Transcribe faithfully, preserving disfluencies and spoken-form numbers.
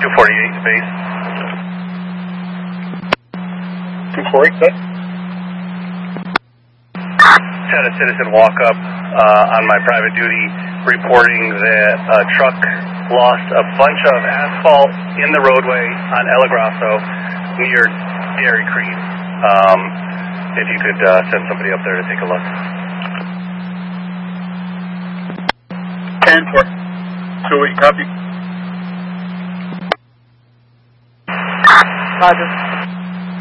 two forty-eight space. two forty-eight, Had a citizen walk up uh, on my private duty reporting that a truck lost a bunch of asphalt in the roadway on El Agrasso near Dairy Creek. Um, if you could uh, send somebody up there to take a look. ten for two eight, copy. Roger.